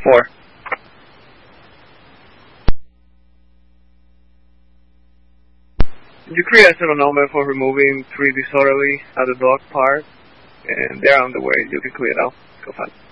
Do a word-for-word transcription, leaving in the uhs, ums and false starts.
Four. You create a serial number for removing three disorderly at the dog park, and they're on the way. You can clear it out. Go fast.